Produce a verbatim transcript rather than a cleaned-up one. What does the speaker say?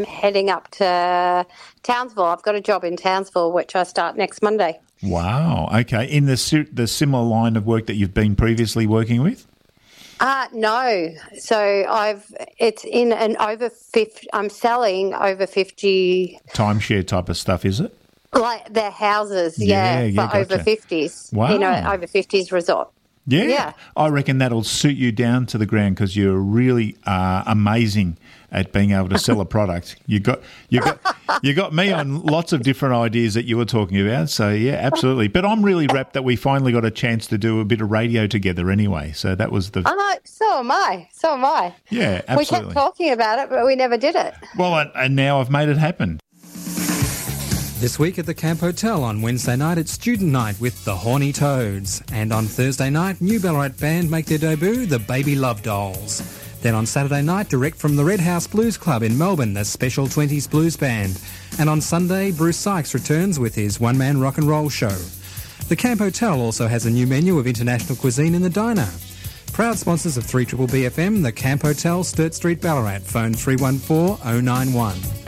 heading up to Townsville. I've got a job in Townsville, which I start next Monday. Wow. Okay. In the si- the similar line of work that you've been previously working with? Uh, no. So I've it's in an over fifty. I'm selling over fifty Timeshare type of stuff, is it? Like their houses, Yeah, yeah, yeah, for gotcha. over fifties. Wow. You know, over fifties resort. Yeah. Yeah. I reckon that'll suit you down to the ground because you're really uh, amazing at being able to sell a product. You got you got you got me on lots of different ideas that you were talking about. So yeah, absolutely. But I'm really rapt that we finally got a chance to do a bit of radio together anyway. So that was the Oh, so am I. So am I. Yeah, absolutely. We kept talking about it, but we never did it. Well, and, and now I've made it happen. This week at the Camp Hotel on Wednesday night, it's student night with the Horny Toads. And on Thursday night, new Ballarat band make their debut, the Baby Love Dolls. Then on Saturday night, direct from the Red House Blues Club in Melbourne, the Special twenties Blues Band. And on Sunday, Bruce Sykes returns with his one-man rock and roll show. The Camp Hotel also has a new menu of international cuisine in the diner. Proud sponsors of three B B F M, the Camp Hotel, Sturt Street, Ballarat. Phone three one four oh nine one.